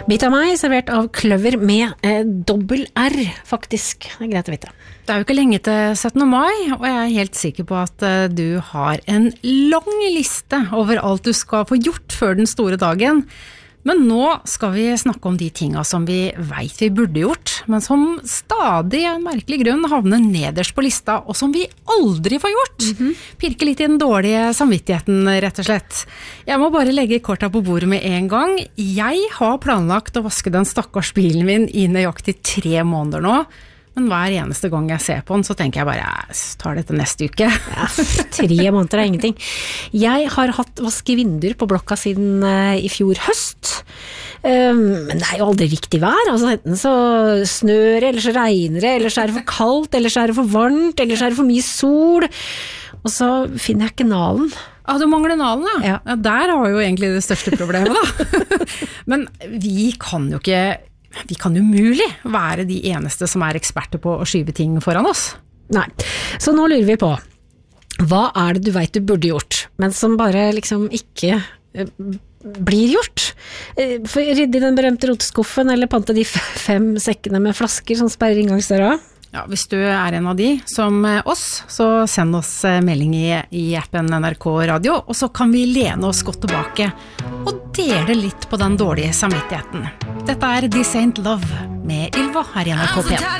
Bit av meg, servert av Kløver med dobbel R, faktisk. Det greit å vite. Det jo ikke lenge til 17. mai, og jeg helt sikker på at du har en lang liste over alt du skal få gjort før den store dagen. Men nå skal vi snakke om de tingene som vi vet vi burde gjort, men som stadig av en merkelig grunn havner nederst på lista, og som vi aldri får gjort. Pirke litt i den dårlige samvittigheten, rett og slett. Jeg må bare legge korta på bordet med en gang. Jeg har planlagt å vaske den stakkars bilen min i nøyaktig 3 måneder nå, men hver eneste gang jeg ser på den, så tenker jeg bare, jeg tar dette neste uke. Ja, 3 måneder ingenting. Jeg har hatt vaske vinduer på blokka siden i fjor høst. Men det jo aldri riktig vær. Altså, enten så snør det, eller så regner det, eller så det for kaldt, eller så det for varmt, eller så det for mye sol. Og så finner jeg ikke nalen. Du mangler nalen, ja. Ja. Der har jo egentlig det største problemet, da. Men vi kan jo umulig være de eneste som eksperter på å skyve ting foran oss. Nei, så nå lurer vi på, hva det du vet du burde gjort, men som bare liksom ikke blir gjort? Rydde i den berømte roteskuffen, eller pante de 5 sekkene med flasker som sperrer inngangsdøra? Ja, hvis du en av de, som oss, så send oss melding i appen NRK Radio, og så kan vi lene oss godt tilbake og dele litt på den dårlige samvittigheten. Dette This Ain't Love med Ylva her i NRK P1.